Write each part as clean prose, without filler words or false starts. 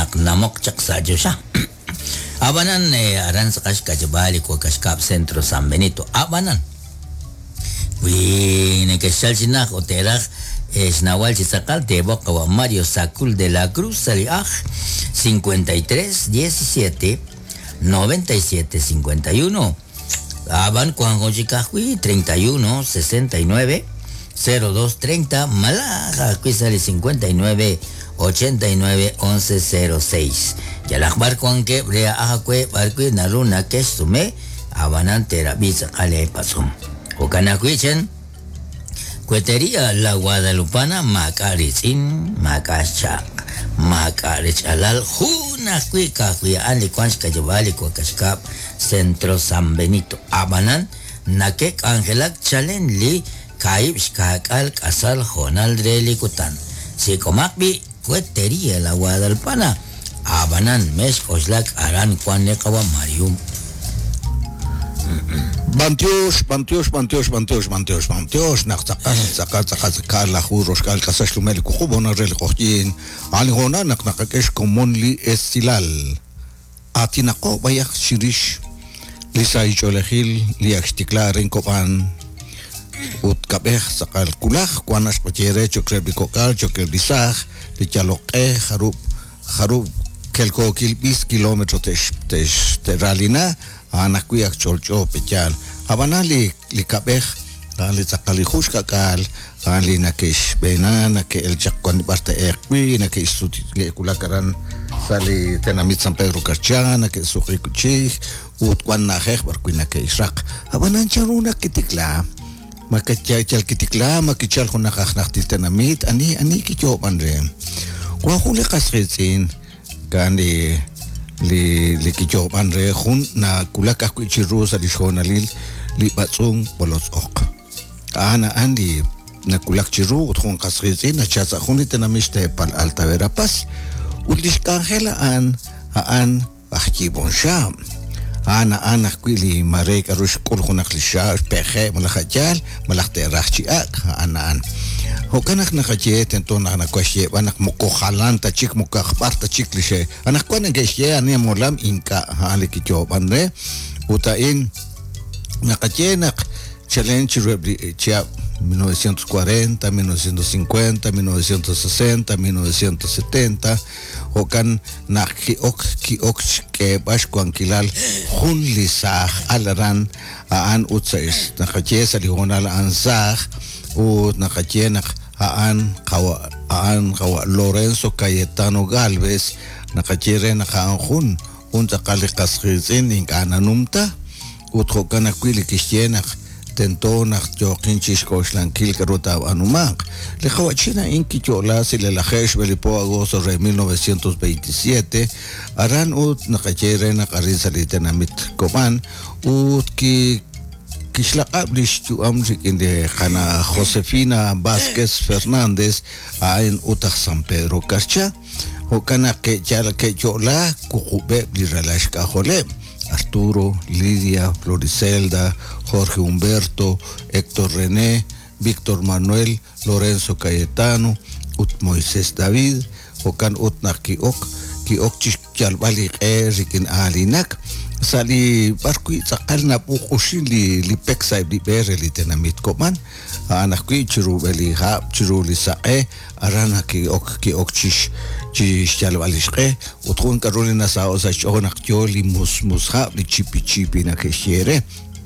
nak namok chak sajo siya. Abanan aran sa kajabali ko kashkap Centro San Benito. Abanan. Nagkasyal sinak o terak Snawal Chisakal Tebo Kawa Mario Sakul de la Cruz Saliaj 53 17 97 51. Aban Juan Josicajui 31 69 02 30. Malaja Cuisali 59 89 11 06. Yalakbar Juan que Brea Ajacue Barcui Naruna Kestume Abanan Terabisa Ale Pasum. Okanakuichen Cuetería La Guadalupana Macaritzin Macachak Macarichalal Junascuica Cuiali Cuansca Yavali Cuacascap Centro San Benito Abanan Nakek Angelak Chalen Li Kaibs Kakal Casal Jonal Relicutan Sicomakbi Cuetería La Guadalupana Abanan Mes Oslak Aran Cuanekawa Marium Bantios, naktakal la juros kal kasaslumel kuhubona rel kohjin algona naknakakesh commonly estilal atinako bayak shirish lisa icholehil liakstiklar en kopan ut kabeh sakal kulah kuanas pachere chokre bikokal chokre bisah lichalokeh harub kelko kilbis kilometro tesh teralina anakuyak cholcho pechal abanali likabeh ali sakali khushka kal ali nakish benana ke el chakwan parte ekwi na ke istuti le kulakaran sali tenamit San Pedro Karchana ke suki kuchi ut kwan na khekh barkuina ke israq abanan charuna kitikla makachal kitikla makichal khuna khakhnakhti tenamit ani kicho banre wa khule qasqitsin kani li kicho banre khun na kulaka kuchiru sa dishonalil li batsung bolos ok ana andi na kulak chiru khun qasqitsin na chasa khun tenamiste pal altavera pas ulish kanhela an bahki bonsham ana kwili mare karush kul khunak lisha pexe malakajal malakte rahchi ak ana hokanak nakajet entona na kwashe anak moko khalanta chik moko khabarta chik lishe anak kwana geshe ani molam inka hali kicho banre utain nakajenak challenge rebli chia 1940, 1950, 1960, 1970 hokan nakiok ke bash kwankilal khun lisah alaran aan utsais nakajesa lihonal ansah u nakajenak aan kawa Lorenzo Cayetano Galvez nakajere nakaan khun unta kali qasqizin inkana numta uthokan akwili kishenak tentonak jokin chiskoshlan kilkaruta anumak le khawachina inki chola sile la khesh belipo agosto de 1927 aran ut nakachere nakarisa litenamit koman ut ki kishlaqablish tu amrik inde khana Josefina Vázquez Fernández ain utak San Pedro Karcha hokana ke chala ke chola kukube liralash ka jole Arturo, Lidia, Floricelda, Jorge Humberto, Héctor René, Víctor Manuel, Lorenzo Cayetano, Ut Moisés David, Jocan Utnak Kiok Chalbalik Rikin Alinak, Sali Barqui Sakal na Pukushin li Peksai di Bereli Tenamit Koman, Anakui Chirubeli Hab, Chiruli Sae, Arana Kiok Chish. Chal valishke utkun Carolina Saosa chonak joli musha li chipi na keshere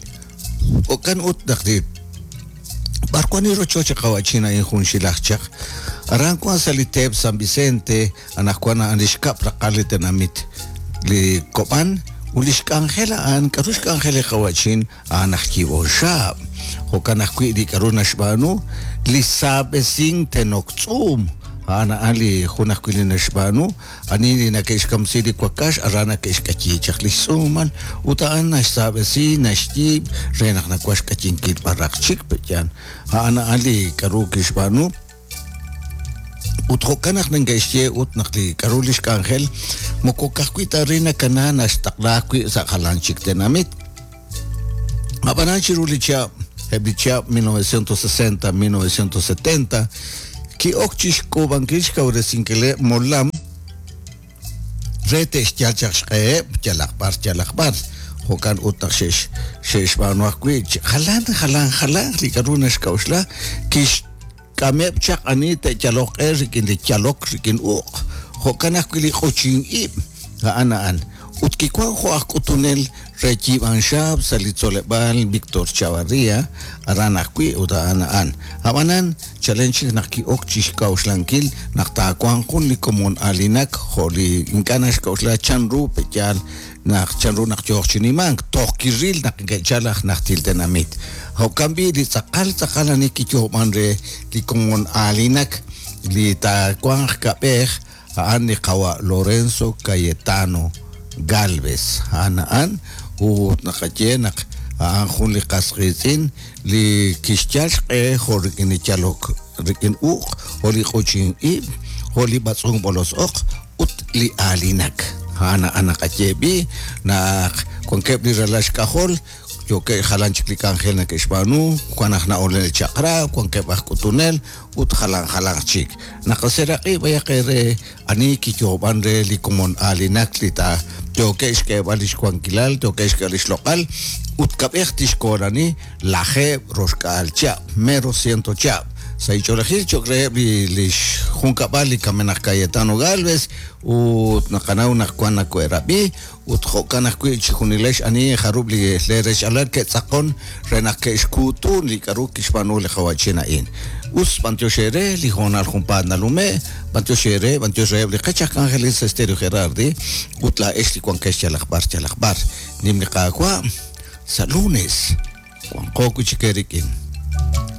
o kan utnak di barkwani rochoche kawachina in khun shilachchak aranko saliteb San Vicente anakwana anishka prakalite namit li kopan ulishka angela an karushka angela kawachin anakki osha o kanakwi di karuna shbanu li sabe sing tenoktsum ana ali khunak kulina shbanu ani na keshkam sidi kwakash arana keshkachi chaklisuman utaan na sabesi nashti renak na kwash kachinkil parakchik pejan ana ali karu keshbanu uthokanak nang geshe utnakli karulish kangel mokokakwita rina kanana staklakwi sa kalanchik tenamit abananchi rulicha heblicha 1960 1970 ki okchish ko bankish ka uresinkele molam rete chalchaqe chalaqbar hokan utak shesh banwaqwi halan rikarunas kausla kish kamep chak ani te chalok rikin de chalok rikin hokan akwili qochin ib gaan utkikwa ho akutunel Rechi Banshab Salitsolebal Victor Chavarria Aranakwi Udaanaan Habanan challenge naki okchish kauslankil nakta kwangkun li komon alinak holi inkanas kausla chanru pechal nak chanru nak jochiniman tokiril nak gechalak nak tiltenamit hokambi di sakal ni kicho manre li komon alinak li ta kwang kapeh ani kawa Lorenzo Cayetano Galvez anaan nakachenak hun li qasqitin li kishchash horkin chalok rikin holi qochin holi batsung bolos ut li alinak ana kachebi na konkep li relash kahol yo ke halan chiklik angel na kishbanu kuanak na ole chakra konkep akutunel ut halang chik nakasera baya kere ani kichoban re li komon alinak lita yo ke iske balish kwankilal to ke iske lish lokal ut kapech tishkorani laje roskal cha mero siento cha sai chorajil chokre lish junkabali kamenak Cayetano Galvez ut nakanau nakwana kwerabi ut hokanak kwi chikunilesh ani harub li leresh alar ke tsakon renak ke skutu li karu kishbanu le khawachina in us pantio shere li honal jumpad nalume pantio shere li qachak angelis estero gerardi ut la esti kwan kesh chalakbar nimni qakwa sa lunes kwan koku chikerikin